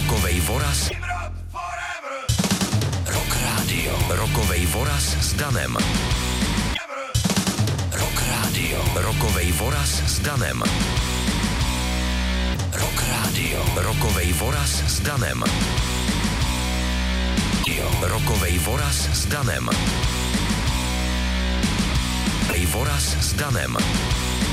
Rokovej voraz. Rock Radio. Rokovej voraz s Danem. Rock Radio. Rokovej voraz s Danem. Rock Radio. Rokovej voraz s Danem. Rokovej voraz s Danem. Rokovej voraz s Danem.